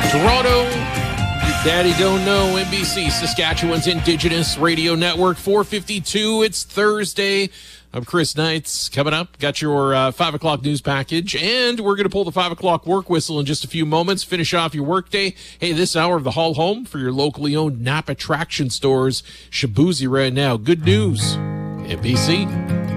Toronto, your daddy don't know. NBC, Saskatchewan's Indigenous Radio Network, 4:52. It's Thursday. I'm Chris Knights. Coming up, got your 5 o'clock news package, and we're going to pull the 5 o'clock work whistle in just a few moments, finish off your workday. Hey, this hour of the Haul Home for your locally owned Napa Traction stores. Shabuzi right now. Good news. NBC.